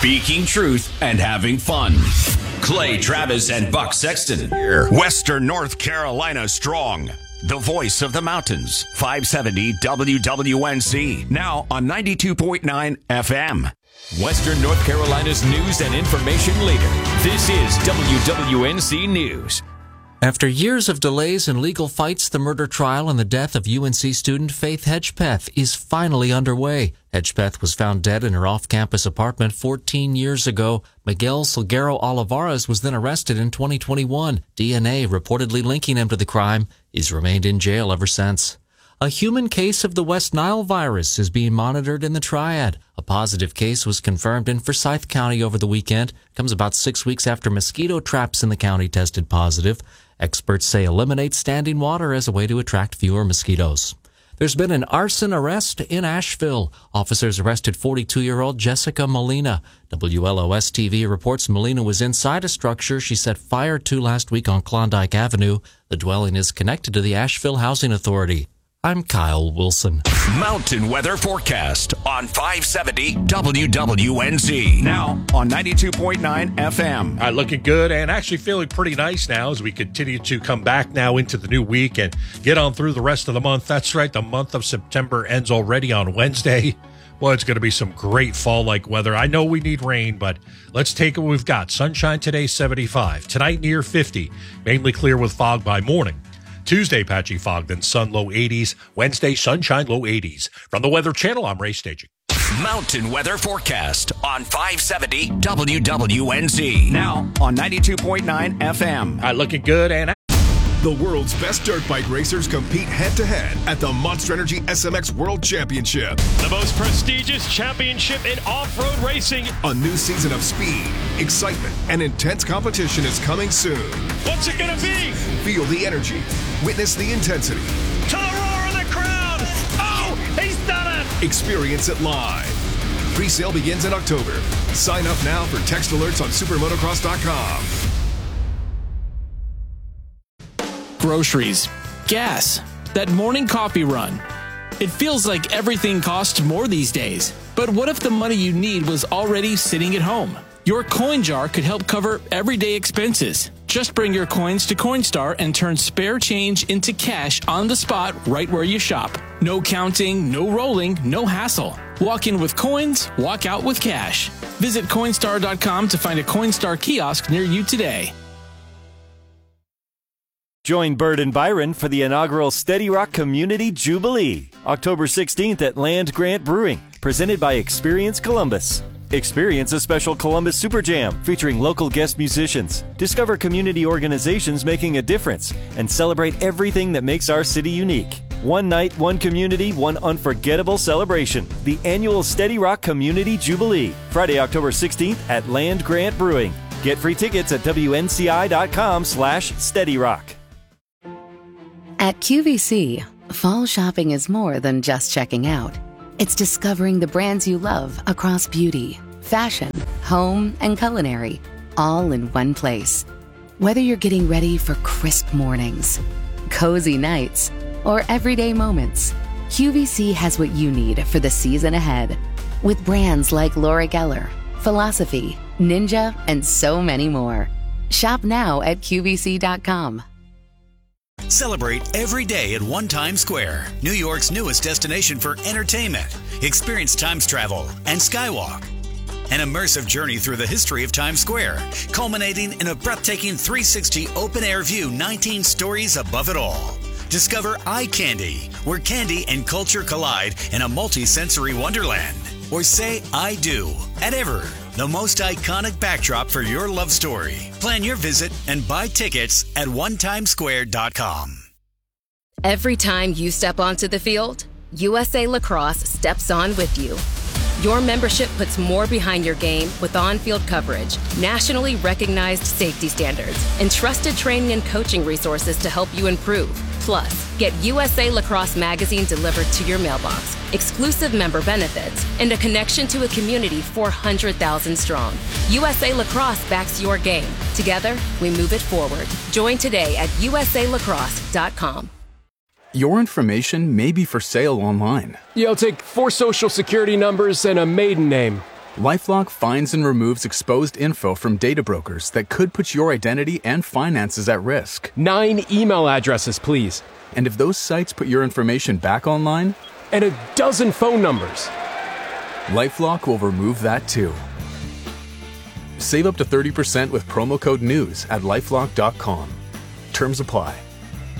Speaking truth and having fun. Clay Travis and Buck Sexton. Western North Carolina strong. The voice of the mountains. 570 WWNC. Now on 92.9 FM. Western North Carolina's news and information leader. This is WWNC News. After years of delays and legal fights, the murder trial and the death of UNC student Faith Hedgepeth is finally underway. Hedgepeth was found dead in her off-campus apartment 14 years ago. Miguel Salguero Olivares was then arrested in 2021. DNA reportedly linking him to the crime. He's remained in jail ever since. A human case of the West Nile virus is being monitored in the Triad. A positive case was confirmed in Forsyth County over the weekend. Comes about 6 weeks after mosquito traps in the county tested positive. Experts say eliminate standing water as a way to attract fewer mosquitoes. There's been an arson arrest in Asheville. Officers arrested 42-year-old Jessica Molina. WLOS-TV reports Molina was inside a structure she set fire to last week on Klondike Avenue. The dwelling is connected to the Asheville Housing Authority. I'm Kyle Wilson. Mountain weather forecast on 570 WWNC. Now on 92.9 FM. All right, looking good and actually feeling pretty nice now as we continue to come back now into the new week and get on through the rest of the month. That's right, the month of September ends already on Wednesday. Well, it's going to be some great fall-like weather. I know we need rain, but let's take what we've got. Sunshine today, 75. Tonight, near 50. Mainly clear with fog by morning. Tuesday, patchy fog, then sun, low 80s. Wednesday, sunshine, low 80s. From the Weather Channel, I'm Ray Staging. Mountain weather forecast on 570 WWNC. Now on 92.9 FM. All right, looking good and... The world's best dirt bike racers compete head-to-head at the Monster Energy SMX World Championship. The most prestigious championship in off-road racing. A new season of speed, excitement, and intense competition is coming soon. What's it going to be? Feel the energy. Witness the intensity. To the roar of the crowd. Oh, he's done it. Experience it live. Pre-sale begins in October. Sign up now for text alerts on supermotocross.com. Groceries, gas, that morning coffee run. It feels like everything costs more these days. But what if the money you need was already sitting at home? Your coin jar could help cover everyday expenses. Just bring your coins to Coinstar and turn spare change into cash on the spot right where you shop. No counting, no rolling, no hassle. Walk in with coins, walk out with cash. Visit Coinstar.com to find a Coinstar kiosk near you today. Join Bird and Byron for the inaugural Steady Rock Community Jubilee, October 16th at Land Grant Brewing, presented by Experience Columbus. Experience a special Columbus Super Jam featuring local guest musicians. Discover community organizations making a difference and celebrate everything that makes our city unique. One night, one community, one unforgettable celebration. The annual Steady Rock Community Jubilee, Friday, October 16th at Land Grant Brewing. Get free tickets at WNCI.com/SteadyRock. At QVC, fall shopping is more than just checking out. It's discovering the brands you love across beauty, fashion, home, and culinary, all in one place. Whether you're getting ready for crisp mornings, cozy nights, or everyday moments, QVC has what you need for the season ahead. With brands like Laura Geller, Philosophy, Ninja, and so many more. Shop now at QVC.com. Celebrate every day at One Times Square, New York's newest destination for entertainment. Experience Times Travel and Skywalk. An immersive journey through the history of Times Square, culminating in a breathtaking 360 open-air view 19 stories above it all. Discover Eye Candy, where candy and culture collide in a multi-sensory wonderland. Or say I do at Ever, the most iconic backdrop for your love story. Plan your visit and buy tickets at onetimesquare.com. Every time you step onto the field, USA Lacrosse steps on with you. Your membership puts more behind your game with on-field coverage, nationally recognized safety standards, and trusted training and coaching resources to help you improve. Plus, get USA Lacrosse magazine delivered to your mailbox, exclusive member benefits, and a connection to a community 400,000 strong. USA Lacrosse backs your game. Together, we move it forward. Join today at usalacrosse.com. Your information may be for sale online. You'll take 4 social security numbers and a maiden name. LifeLock finds and removes exposed info from data brokers that could put your identity and finances at risk. 9 email addresses, please. And if those sites put your information back online? And a dozen phone numbers. LifeLock will remove that too. Save up to 30% with promo code NEWS at LifeLock.com. Terms apply.